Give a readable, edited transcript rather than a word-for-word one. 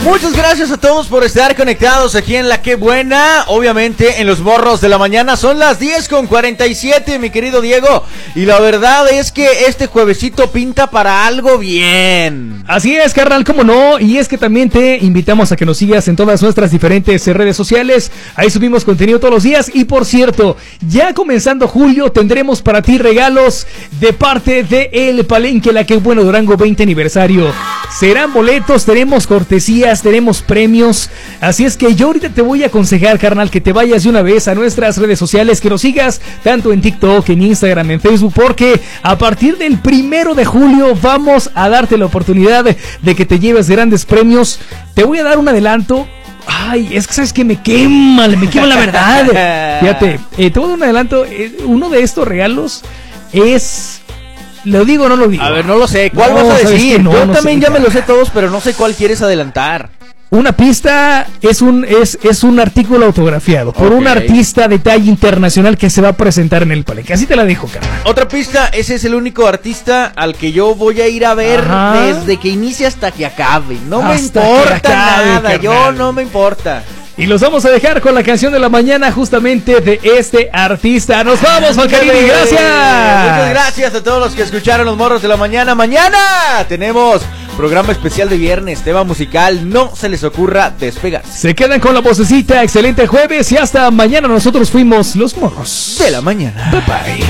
Muchas gracias a todos por estar conectados aquí en La Qué Buena. Obviamente en los morros de la mañana son las 10:47, mi querido Diego. Y la verdad es que este juevesito pinta para algo bien. Así es, carnal, cómo no. Y es que también te invitamos a que nos sigas en todas nuestras diferentes redes sociales. Ahí subimos contenido todos los días. Y por cierto, ya comenzando julio tendremos para ti regalos de parte de El Palenque La Qué Bueno Durango 20 aniversario. Serán boletos, tenemos cortesías, tenemos premios. Así es que yo ahorita te voy a aconsejar, carnal, que te vayas de una vez a nuestras redes sociales, que nos sigas tanto en TikTok, en Instagram, en Facebook, porque a partir del 1 de julio vamos a darte la oportunidad de que te lleves grandes premios. Te voy a dar un adelanto. Ay, es que sabes que me quema la verdad. Fíjate, te voy a dar un adelanto. Uno de estos regalos es... ¿Lo digo o no lo digo? A ver, no lo sé. ¿Cuál vas a decir? No, yo no también sé, ya me lo sé todos, pero no sé cuál quieres adelantar. Una pista es un artículo autografiado por un artista de talla internacional que se va a presentar en el Palenque. Así te la dejo, carnal. Otra pista, ese es el único artista al que yo voy a ir a ver desde que inicie hasta que acabe. No me importa nada, carnal. Yo no me importa. Y los vamos a dejar con la canción de la mañana justamente de este artista. ¡Nos vamos, Falcarini! ¡Gracias! Muchas gracias a todos los que escucharon los morros de la mañana. Mañana tenemos programa especial de viernes, tema musical. No se les ocurra despegar. Se quedan con la vocecita. Excelente jueves y hasta mañana. Nosotros fuimos los morros de la mañana. Bye bye.